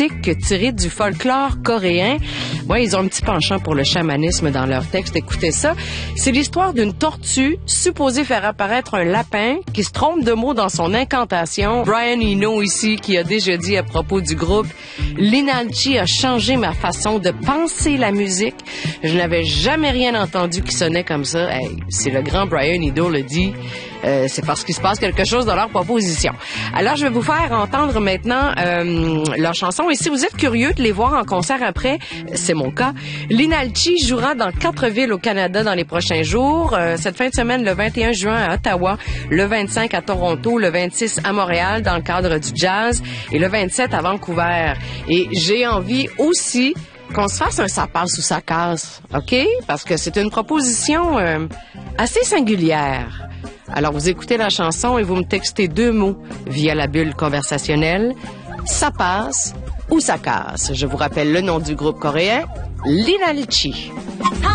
mythiques tirés du folklore coréen. Ouais, ils ont un petit penchant pour le chamanisme dans leur texte. Écoutez ça. C'est l'histoire d'une tortue supposée faire apparaître un lapin qui se trompe de mots dans son incantation. Brian Eno ici qui a déjà dit à propos du groupe: l'Inalchi a changé ma façon de penser la musique. Je n'avais jamais rien entendu qui sonnait comme ça. Hey, c'est le grand Brian Eno le dit. C'est parce qu'il se passe quelque chose dans leur proposition. Alors, je vais vous faire entendre maintenant leur chanson. Et si vous êtes curieux de les voir en concert après, c'est mon cas. L'Inalchi jouera dans 4 villes au Canada dans les prochains jours. Cette fin de semaine, le 21 juin à Ottawa, le 25 à Toronto, le 26 à Montréal dans le cadre du jazz et le 27 à Vancouver. Et j'ai envie aussi qu'on se fasse un ça passe ou ça casse, OK? Parce que c'est une proposition assez singulière. Alors, vous écoutez la chanson et vous me textez 2 mots via la bulle conversationnelle. Ça passe ou ça casse. Je vous rappelle le nom du groupe coréen, l'Inalchi.